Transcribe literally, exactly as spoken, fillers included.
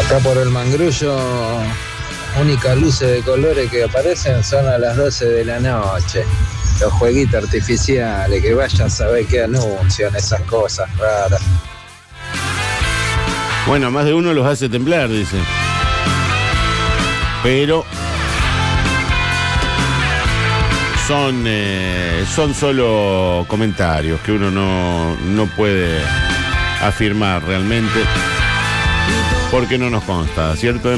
Acá por el Mangrullo, únicas luces de colores que aparecen son a las doce de la noche. Los jueguitos artificiales, que vayan a saber qué anuncian esas cosas raras. Bueno, más de uno los hace temblar, dice. Pero son, eh, son solo comentarios que uno no, no puede afirmar realmente porque no nos consta, ¿cierto?